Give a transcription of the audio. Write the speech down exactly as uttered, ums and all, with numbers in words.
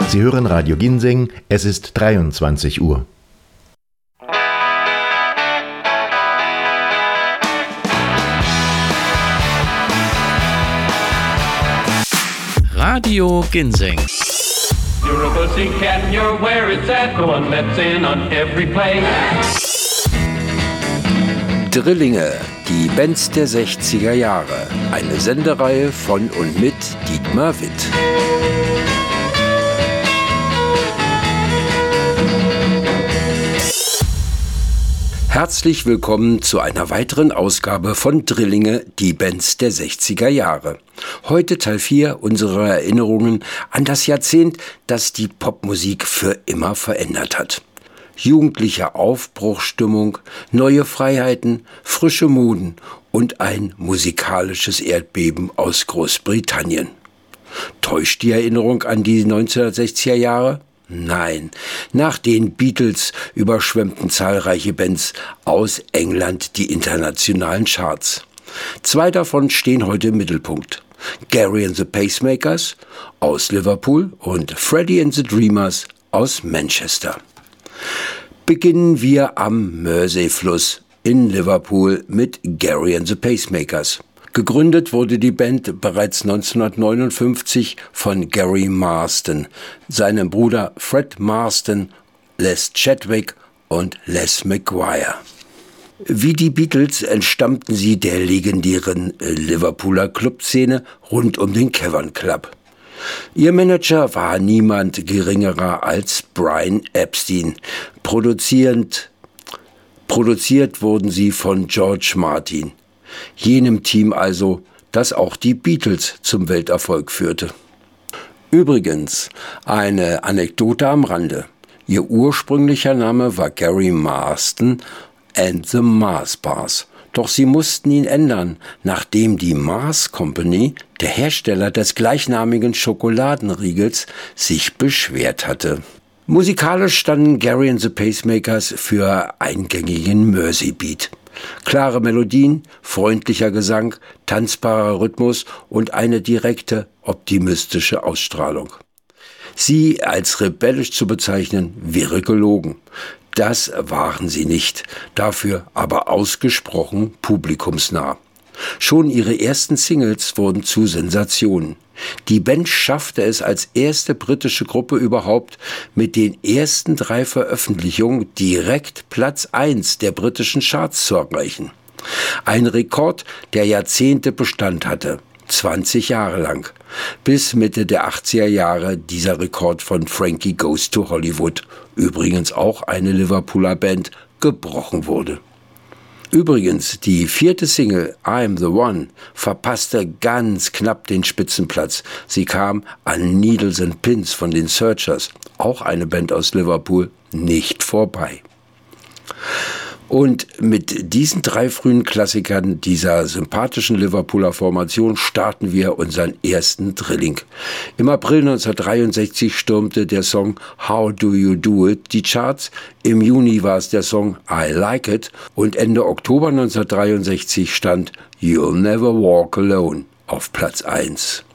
Sie hören Radio Ginseng, es ist dreiundzwanzig Uhr. Radio Ginseng. You're a pussycat and you're where it's at, the one that's in on every play. Drillinge, die Bands der sechziger Jahre. Eine Sendereihe von und mit Dietmar Witt. Herzlich willkommen zu einer weiteren Ausgabe von Drillinge, die Bands der sechziger Jahre. Heute Teil vier unserer Erinnerungen an das Jahrzehnt, das die Popmusik für immer verändert hat. Jugendliche Aufbruchsstimmung, neue Freiheiten, frische Moden und ein musikalisches Erdbeben aus Großbritannien. Täuscht die Erinnerung an die neunzehnhundertsechziger Jahre? Nein, nach den Beatles überschwemmten zahlreiche Bands aus England die internationalen Charts. Zwei davon stehen heute im Mittelpunkt. Gary and the Pacemakers aus Liverpool und Freddie and the Dreamers aus Manchester. Beginnen wir am Mersey-Fluss in Liverpool mit Gary and the Pacemakers. Gegründet wurde die Band bereits neunzehnhundertneunundfünfzig von Gary Marston, seinem Bruder Fred Marston, Les Chadwick und Les McGuire. Wie die Beatles entstammten sie der legendären Liverpooler Clubszene rund um den Cavern Club. Ihr Manager war niemand geringerer als Brian Epstein. Produzierend, produziert wurden sie von George Martin. Jenem Team also, das auch die Beatles zum Welterfolg führte. Übrigens, eine Anekdote am Rande. Ihr ursprünglicher Name war Gary Marston and the Mars Bars. Doch sie mussten ihn ändern, nachdem die Mars Company, der Hersteller des gleichnamigen Schokoladenriegels, sich beschwert hatte. Musikalisch standen Gary and the Pacemakers für eingängigen Mersey-Beat. Klare Melodien, freundlicher Gesang, tanzbarer Rhythmus und eine direkte, optimistische Ausstrahlung. Sie als rebellisch zu bezeichnen, wäre gelogen. Das waren sie nicht, dafür aber ausgesprochen publikumsnah. Schon ihre ersten Singles wurden zu Sensationen. Die Band schaffte es als erste britische Gruppe überhaupt, mit den ersten drei Veröffentlichungen direkt Platz eins der britischen Charts zu erreichen. Ein Rekord, der Jahrzehnte Bestand hatte, zwanzig Jahre lang, bis Mitte der achtziger Jahre dieser Rekord von Frankie Goes to Hollywood, übrigens auch eine Liverpooler Band, gebrochen wurde. Übrigens, die vierte Single I'm the One verpasste ganz knapp den Spitzenplatz. Sie kam an Needles and Pins von den Searchers, auch eine Band aus Liverpool, nicht vorbei. Und mit diesen drei frühen Klassikern dieser sympathischen Liverpooler Formation starten wir unseren ersten Drilling. Im April neunzehnhundertdreiundsechzig stürmte der Song How Do You Do It die Charts, im Juni war es der Song I Like It und Ende Oktober neunzehnhundertdreiundsechzig stand You'll Never Walk Alone auf Platz eins.